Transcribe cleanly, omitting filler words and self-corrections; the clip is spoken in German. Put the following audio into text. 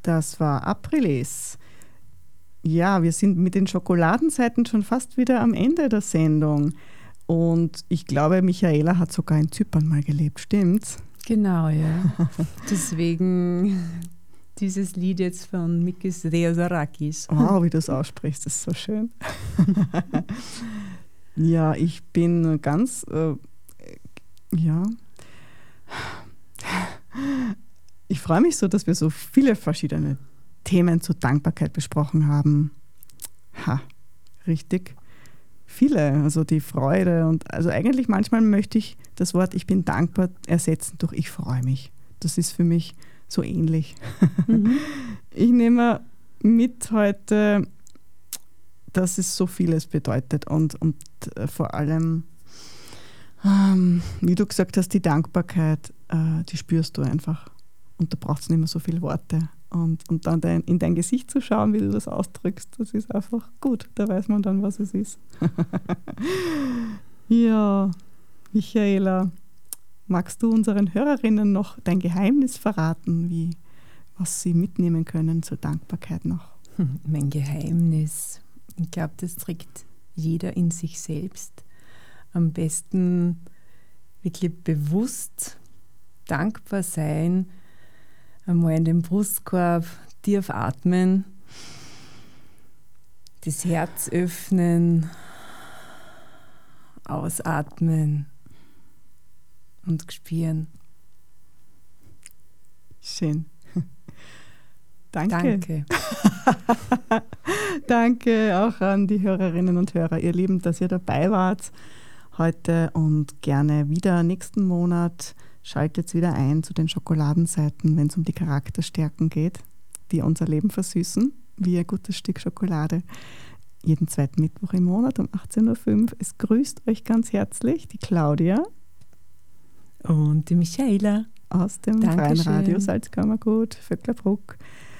Das war Aprilis. Ja, wir sind mit den Schokoladenseiten schon fast wieder am Ende der Sendung. Und ich glaube, Michaela hat sogar in Zypern mal gelebt, stimmt's? Genau, ja. Deswegen dieses Lied jetzt von Mikis Theodorakis. Wow, wie du es aussprichst, das ist so schön. Ja, ich bin ganz, ich freue mich so, dass wir so viele verschiedene Themen zur Dankbarkeit besprochen haben. Richtig viele, also die Freude und also eigentlich manchmal möchte ich das Wort ich bin dankbar ersetzen durch ich freue mich. Das ist für mich so ähnlich. Mhm. Ich nehme mit heute, dass es so vieles bedeutet und vor allem, wie du gesagt hast, die Dankbarkeit, die spürst du einfach und da braucht es nicht mehr so viele Worte. Und dann in dein Gesicht zu schauen, wie du das ausdrückst, das ist einfach gut. Da weiß man dann, was es ist. Ja, Michaela, magst du unseren Hörerinnen noch dein Geheimnis verraten, was sie mitnehmen können zur Dankbarkeit noch? Mein Geheimnis, ich glaube, das trägt jeder in sich selbst. Am besten wirklich bewusst dankbar sein, einmal in den Brustkorb tief atmen, das Herz öffnen, ausatmen und spüren. Schön. Danke. Danke. Danke auch an die Hörerinnen und Hörer, ihr Lieben, dass ihr dabei wart heute und gerne wieder nächsten Monat. Schaltet wieder ein zu den Schokoladenseiten, wenn es um die Charakterstärken geht, die unser Leben versüßen, wie ein gutes Stück Schokolade. Jeden zweiten Mittwoch im Monat um 18.05 Uhr. Es grüßt euch ganz herzlich die Claudia und die Michaela aus dem Freien Radio Salzkammergut, Vöcklerbruck.